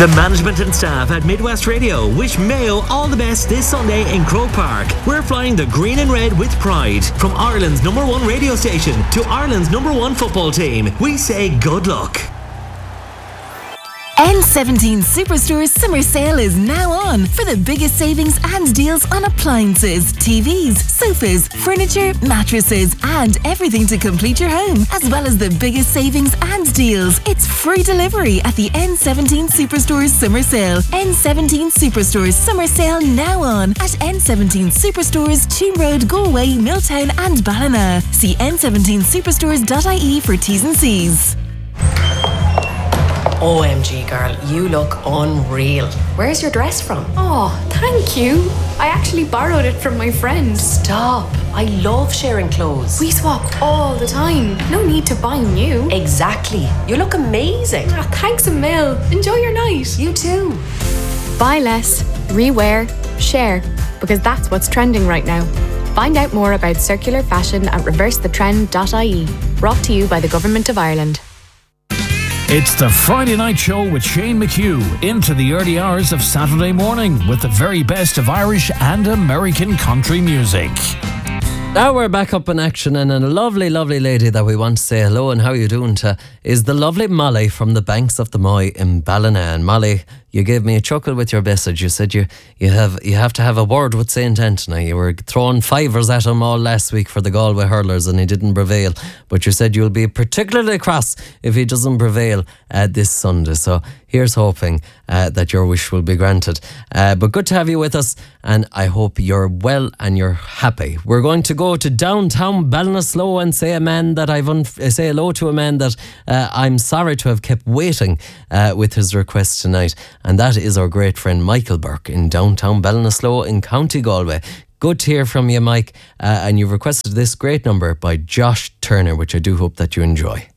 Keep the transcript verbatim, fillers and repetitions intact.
The management and staff at Midwest Radio wish Mayo all the best this Sunday in Croke Park. We're flying the green and red with pride. From Ireland's number one radio station to Ireland's number one football team, we say good luck. N seventeen Superstore Summer Sale is now on for the biggest savings and deals on appliances, T Vs, sofas, furniture, mattresses and everything to complete your home, as well as the biggest savings and deals. It's free delivery at the N seventeen Superstore Summer Sale. N seventeen Superstore Summer Sale now on at N seventeen Superstores, Cheam Road, Galway, Milltown and Ballina. See n seventeen superstores dot I E for T's and C's. O M G girl, you look unreal. Where's your dress from? Oh, thank you. I actually borrowed it from my friend. Stop. I love sharing clothes. We swap all the time. No need to buy new. Exactly. You look amazing. Ah, thanks a mil. Enjoy your night. You too. Buy less, rewear, share, because that's what's trending right now. Find out more about circular fashion at reverse the trend dot I E. Brought to you by the Government of Ireland. It's the Friday Night Show with Shane McHugh into the early hours of Saturday morning with the very best of Irish and American country music. Now we're back up in action, and a lovely, lovely lady that we want to say hello and how are you doing to is the lovely Molly from the banks of the Moy in Ballina. And Molly, you gave me a chuckle with your message. You said you you have you have to have a word with Saint Anthony. You were throwing fivers at him all last week for the Galway hurlers and he didn't prevail. But you said you'll be particularly cross if he doesn't prevail uh, this Sunday. So here's hoping uh, that your wish will be granted. Uh, but good to have you with us, and I hope you're well and you're happy. We're going to go to downtown Ballinasloe and say a man that I've un- say hello to a man that uh, I'm sorry to have kept waiting uh, with his request tonight. And that is our great friend Michael Burke in downtown Ballinasloe in County Galway. Good to hear from you, Mike. Uh, and you've requested this great number by Josh Turner, which I do hope that you enjoy.